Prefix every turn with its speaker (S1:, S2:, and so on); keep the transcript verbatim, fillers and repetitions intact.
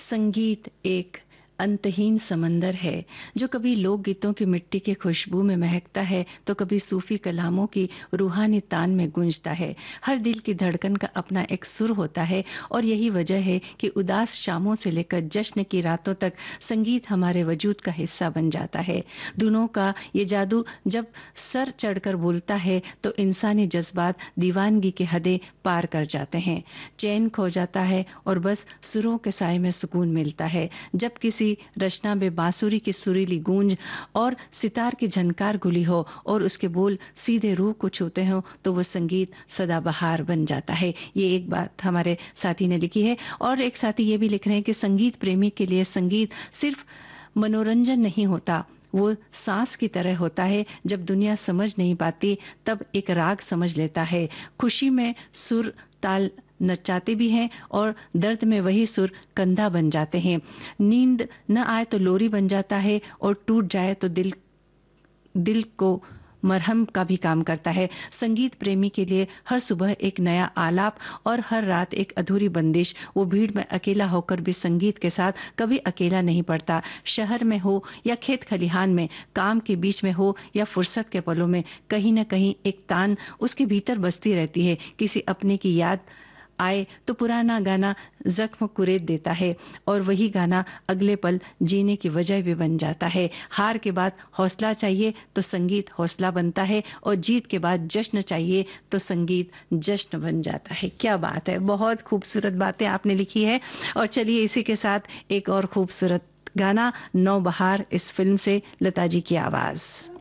S1: संगीत एक अंतहीन समंदर है जो कभी लोकगीतों की मिट्टी की खुशबू में महकता है तो कभी सूफी कलामों की रूहानी तान में गूंजता है। हर दिल की धड़कन का अपना एक सुर होता है और यही वजह है कि उदास शामों से लेकर जश्न की रातों तक संगीत हमारे वजूद का हिस्सा बन जाता है। धुनों का ये जादू जब सर चढ़कर बोलता है तो इंसानी जज्बात दीवानगी की हदें पार कर जाते हैं। चैन खो जाता है और बस सुरों के साए में सुकून मिलता है। जब किसी रचना में बांसुरी की सुरीली गूंज और सितार की झनकार घुली हो और उसके बोल सीधे रूह को छूते हो तो वो संगीत सदाबहार बन जाता है। ये एक बात हमारे साथी ने लिखी है। और एक साथी ये भी लिख रहे हैं कि संगीत प्रेमी के लिए संगीत सिर्फ मनोरंजन नहीं होता, वो सांस की तरह होता है। जब दुनिया समझ नहीं पाती तब एक राग समझ लेता है। खुशी में सुर ताल नचाते भी हैं और दर्द में वही सुर कंधा बन जाते हैं। नींद न आए तो लोरी बन जाता है और टूट जाए तो दिल दिल को मरहम का भी काम करता है। संगीत प्रेमी के लिए हर सुबह एक नया आलाप और हर रात एक अधूरी बंदिश। वो भीड़ में अकेला होकर भी संगीत के साथ कभी अकेला नहीं पड़ता। शहर में हो या खेत खलिहान में, काम के बीच में हो या फुर्सत के पलों में, कहीं न कहीं एक तान उसके भीतर बसती रहती है। किसी अपने की याद आए तो पुराना गाना जख्म कुरेद देता है और वही गाना अगले पल जीने की वजह भी बन जाता है। हार के बाद हौसला चाहिए तो संगीत हौसला बनता है और जीत के बाद जश्न चाहिए तो संगीत जश्न बन जाता है। क्या बात है, बहुत खूबसूरत बातें आपने लिखी है। और चलिए इसी के साथ एक और खूबसूरत गाना नौबहार इस फिल्म से, लता जी की आवाज।